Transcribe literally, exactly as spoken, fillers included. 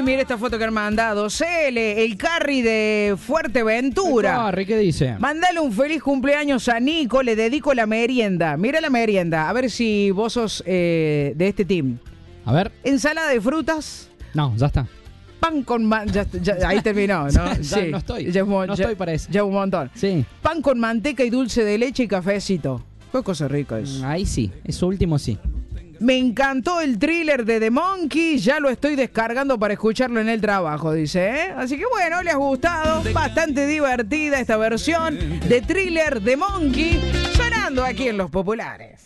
mire esta foto que han mandado. C L, el Carry de Fuerteventura. El Carry, ¿qué dice? Mandale un feliz cumpleaños a Nico, le dedico la merienda. Mira la merienda, a ver si vos sos eh, de este team. A ver. Ensalada de frutas. No, ya está. Pan con man... ya, ya, ahí terminó, ¿no? ya, sí. no estoy. Ya, no ya, estoy para eso. Ya un montón. Sí. Pan con manteca y dulce de leche y cafecito. Qué cosa rica es. Ahí sí, eso último sí. Me encantó el thriller de The Monkey, ya lo estoy descargando para escucharlo en el trabajo, dice, ¿eh? Así que bueno, les ha gustado, bastante divertida esta versión de thriller The Monkey, sonando aquí en Los Populares.